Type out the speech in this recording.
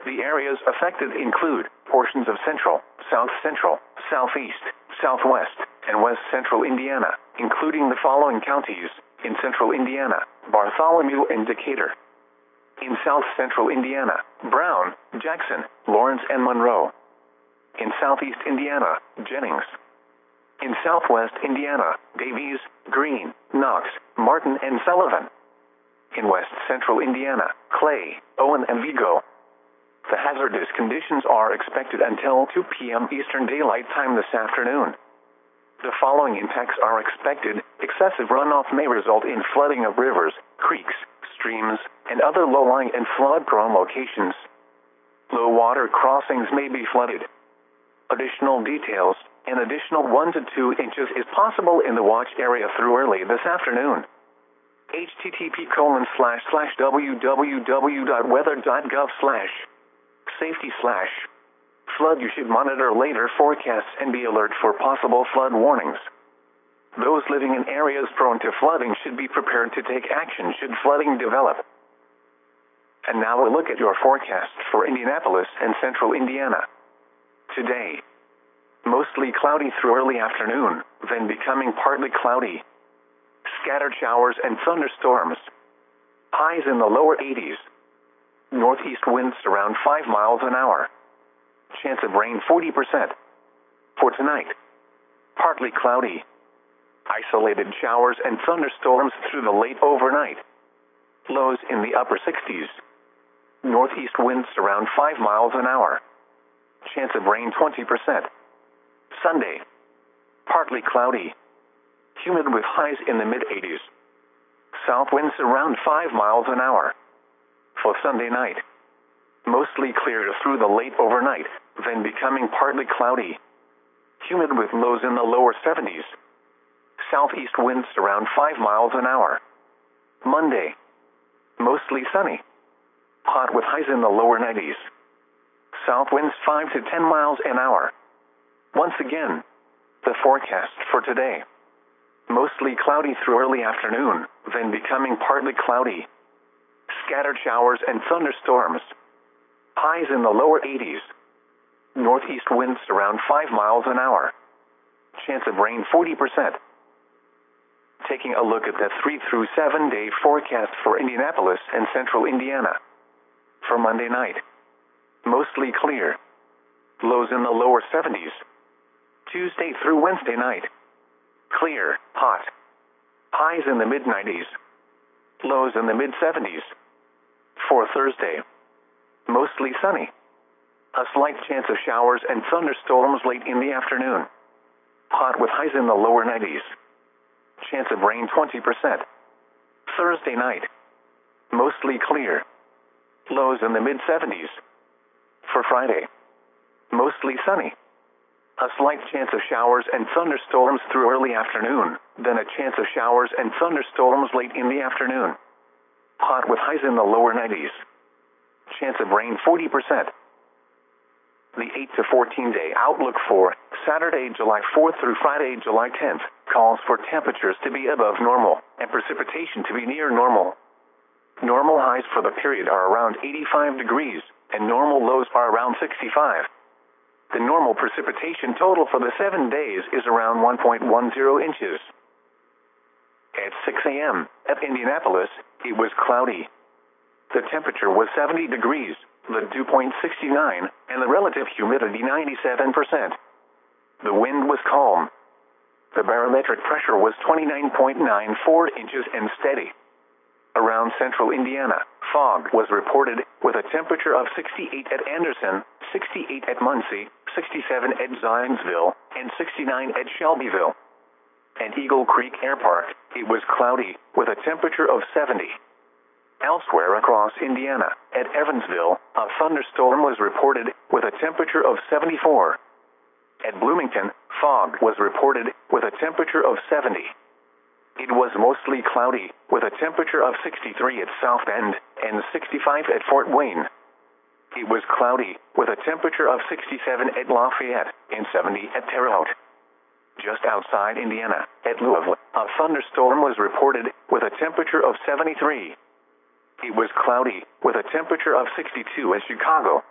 The areas affected include portions of central, south central, southeast, southwest, and west central Indiana, including the following counties: in central Indiana, Bartholomew and Decatur. In south central Indiana, Brown, Jackson, Lawrence and Monroe. In southeast Indiana, Jennings. In southwest Indiana, Davies, Greene, Knox, Martin and Sullivan. In west central Indiana, Clay, Owen and Vigo. The hazardous conditions are expected until 2 p.m. Eastern Daylight Time this afternoon. The following impacts are expected: excessive runoff may result in flooding of rivers, creeks, streams, and other low-lying and flood-prone locations. Low water crossings may be flooded. Additional details: an additional 1 to 2 inches is possible in the watch area through early this afternoon. http://www.weather.gov/safety/flood. You should monitor later forecasts and be alert for possible flood warnings. Those living in areas prone to flooding should be prepared to take action should flooding develop. And now a look at your forecast for Indianapolis and central Indiana. Today, mostly cloudy through early afternoon, then becoming partly cloudy. Scattered showers and thunderstorms. Highs in the lower 80s. Northeast winds around 5 miles an hour. Chance of rain 40%. For tonight, partly cloudy. Isolated showers and thunderstorms through the late overnight. Lows in the upper 60s. Northeast winds around 5 miles an hour. Chance of rain 20%. Sunday, partly cloudy. Humid with highs in the mid-80s. South winds around 5 miles an hour. For Sunday night, mostly clear through the late overnight, then becoming partly cloudy. Humid with lows in the lower 70s. Southeast winds around 5 miles an hour. Monday, mostly sunny. Hot with highs in the lower 90s. South winds 5 to 10 miles an hour. Once again, the forecast for today. Mostly cloudy through early afternoon, then becoming partly cloudy. Scattered showers and thunderstorms. Highs in the lower 80s. Northeast winds around 5 miles an hour. Chance of rain 40%. Taking a look at the 3 through 7 day forecast for Indianapolis and central Indiana. For Monday night, mostly clear. Lows in the lower 70s. Tuesday through Wednesday night, clear, hot. Highs in the mid-90s. Lows in the mid-70s. For Thursday, mostly sunny. A slight chance of showers and thunderstorms late in the afternoon. Hot with highs in the lower 90s. Chance of rain 20%. Thursday night, mostly clear. Lows in the mid-70s. For Friday, mostly sunny. A slight chance of showers and thunderstorms through early afternoon, then a chance of showers and thunderstorms late in the afternoon. Hot with highs in the lower 90s. Chance of rain 40%. The 8 to 14 day outlook for Saturday, July 4th through Friday, July 10th, calls for temperatures to be above normal and precipitation to be near normal. Normal highs for the period are around 85 degrees, and normal lows are around 65. The normal precipitation total for the 7 days is around 1.10 inches. At 6 a.m. at Indianapolis, it was cloudy. The temperature was 70 degrees, the dew point 69, and the relative humidity 97%. The wind was calm. The barometric pressure was 29.94 inches and steady. Around central Indiana, fog was reported with a temperature of 68 at Anderson, 68 at Muncie, 67 at Zionsville, and 69 at Shelbyville. At Eagle Creek Air Park, it was cloudy with a temperature of 70. Elsewhere across Indiana, at Evansville, a thunderstorm was reported with a temperature of 74. At Bloomington, fog was reported with a temperature of 70. It was mostly cloudy, with a temperature of 63 at South Bend and 65 at Fort Wayne. It was cloudy, with a temperature of 67 at Lafayette and 70 at Terre Haute. Just outside Indiana, at Louisville, a thunderstorm was reported with a temperature of 73. It was cloudy, with a temperature of 62 at Chicago.